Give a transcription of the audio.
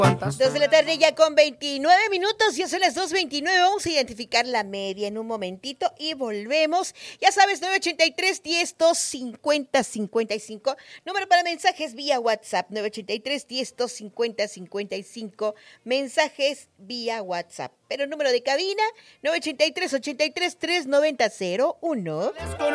2 de la tarde ya con 29 minutos, ya son las 2:29, vamos a identificar la media en un momentito y volvemos. Ya sabes, 983-10-250-55, número para mensajes vía WhatsApp, 983-10-250-55, mensajes vía WhatsApp. Pero el número de cabina, 983-83-390-01.